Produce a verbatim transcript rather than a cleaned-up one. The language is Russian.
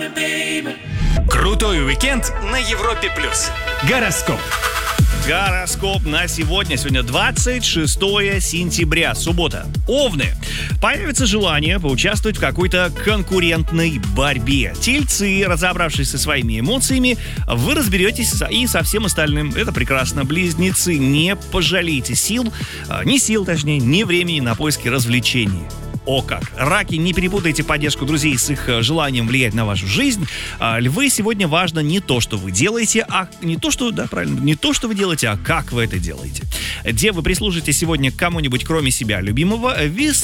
Крутой уикенд на Европе плюс. Гороскоп. Гороскоп на сегодня. Сегодня двадцать шестое сентября, суббота. Овны. Появится желание поучаствовать в какой-то конкурентной борьбе. Тельцы, разобравшись со своими эмоциями, вы разберетесь и со всем остальным. Это прекрасно. Близнецы, не пожалейте сил, ни сил, точнее, ни времени на поиски развлечений. О как! Раки, не перепутайте поддержку друзей с их желанием влиять на вашу жизнь. А, львы, сегодня важно не то, что вы делаете, а не то, что, да, правильно, не то, что вы делаете, а как вы это делаете. Девы, прислушайтесь сегодня к кому-нибудь, кроме себя любимого. Вес